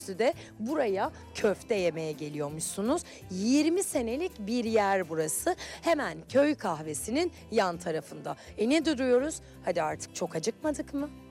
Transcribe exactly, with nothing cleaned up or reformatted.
de buraya köfte yemeye geliyormuşsunuz. yirmi senelik bir yer burası. Hemen köy kahvesinin yan tarafında. E ne duruyoruz? Hadi artık çok acıkmadık mı?